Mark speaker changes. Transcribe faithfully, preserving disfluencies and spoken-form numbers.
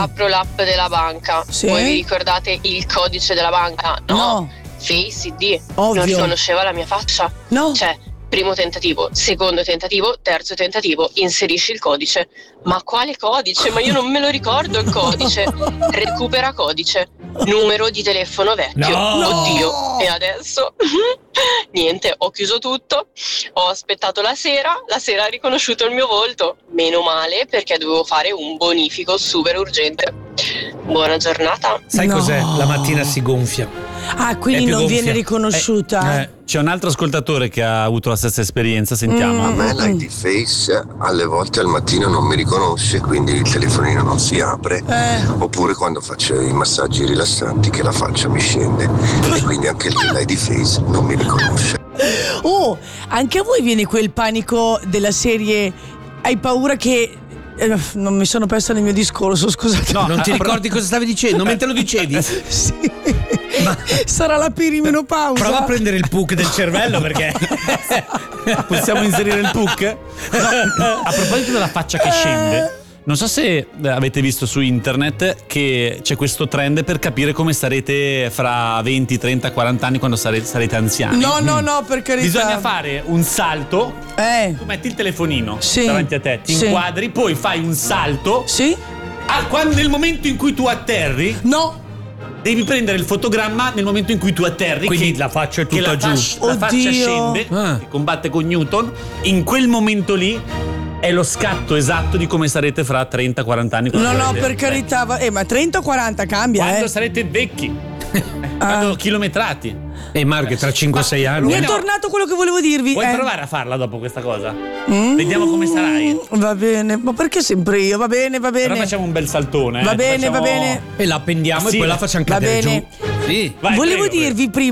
Speaker 1: apro l'app della banca.
Speaker 2: Sì.
Speaker 1: Voi vi ricordate il codice della banca? No.
Speaker 2: No.
Speaker 1: Face I D.
Speaker 2: Ovvio.
Speaker 1: Non riconosceva la mia faccia.
Speaker 2: No.
Speaker 1: Cioè, primo tentativo, secondo tentativo, terzo tentativo, inserisci il codice. Ma quale codice? Ma io non me lo ricordo il codice. Recupera codice. Numero di telefono vecchio.
Speaker 3: No.
Speaker 1: Oddio. E adesso? Niente, ho chiuso tutto. Ho aspettato la sera. La sera ha riconosciuto il mio volto. Meno male, perché dovevo fare un bonifico super urgente. Buona giornata.
Speaker 3: Sai
Speaker 2: No.
Speaker 3: cos'è? La mattina si gonfia.
Speaker 2: Ah,
Speaker 3: È
Speaker 2: quindi
Speaker 3: più
Speaker 2: non
Speaker 3: gonfia.
Speaker 2: viene riconosciuta.
Speaker 4: Eh, c'è un altro ascoltatore che ha avuto la stessa esperienza, sentiamo.
Speaker 2: Mm.
Speaker 5: A me l'I D Face alle volte al mattino non mi riconosce, quindi il telefonino non si apre.
Speaker 2: Eh.
Speaker 5: Oppure quando faccio i massaggi rilassanti che la faccia mi scende e quindi anche lì l'I D Face non mi riconosce.
Speaker 2: Oh, anche a voi viene quel panico della serie hai paura che eh, non mi sono persa nel mio discorso, scusate.
Speaker 3: No, non ti ricordi cosa stavi dicendo mentre lo dicevi?
Speaker 2: Sì. Sarà la perimenopausa.
Speaker 3: Prova a prendere il puck del cervello perché
Speaker 4: Possiamo inserire il puck? No, a proposito della faccia che scende, non so se avete visto su internet che c'è questo trend per capire come sarete fra venti, trenta, quaranta anni quando sarete, sarete anziani.
Speaker 2: No, no, no, per carità.
Speaker 4: Bisogna fare un salto.
Speaker 2: Eh.
Speaker 4: Tu metti il telefonino
Speaker 2: Sì.
Speaker 4: davanti a te, ti
Speaker 2: Sì.
Speaker 4: inquadri, poi fai un salto.
Speaker 2: Sì?
Speaker 4: Ah, quando, nel momento in cui tu atterri,
Speaker 2: No.
Speaker 4: devi prendere il fotogramma nel momento in cui tu atterri.
Speaker 3: Quindi
Speaker 4: che,
Speaker 3: la faccia è
Speaker 4: che
Speaker 3: tutta
Speaker 4: la
Speaker 3: giù.
Speaker 4: fascia- La faccia
Speaker 2: Oddio.
Speaker 4: scende,
Speaker 3: Ah.
Speaker 4: che combatte con Newton. In quel momento lì è lo scatto esatto di come sarete fra trenta quaranta anni. quando
Speaker 2: No, no,
Speaker 4: sarete
Speaker 2: per
Speaker 4: vecchi.
Speaker 2: carità. va- Eh, ma trenta o quaranta cambia,
Speaker 4: Quando
Speaker 2: eh.
Speaker 4: sarete vecchi. Quando chilometrati.
Speaker 3: E Marghe tra cinque sei anni.
Speaker 2: Mi è
Speaker 4: no.
Speaker 2: tornato quello che volevo dirvi.
Speaker 4: Vuoi
Speaker 2: eh.
Speaker 4: provare a farla dopo questa cosa?
Speaker 2: Mm.
Speaker 4: Vediamo come sarai.
Speaker 2: Va bene, ma perché sempre io? Va bene, va bene.
Speaker 4: Però facciamo un bel saltone.
Speaker 2: Va
Speaker 4: eh.
Speaker 2: bene,
Speaker 4: Facciamo-
Speaker 2: va bene.
Speaker 3: E la appendiamo
Speaker 4: Sì.
Speaker 3: e poi la facciamo
Speaker 2: Va
Speaker 3: cadere
Speaker 2: bene.
Speaker 3: giù. Sì.
Speaker 4: Vai,
Speaker 2: Volevo
Speaker 4: prego, prego.
Speaker 2: dirvi prima